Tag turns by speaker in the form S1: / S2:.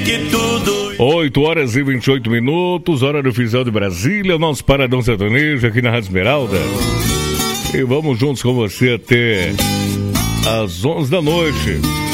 S1: que tudo...
S2: 8h28, hora do oficial de Brasília, nosso Paradão Sertanejo aqui na Rádio Esmeralda. E vamos juntos com você até às 11 da noite.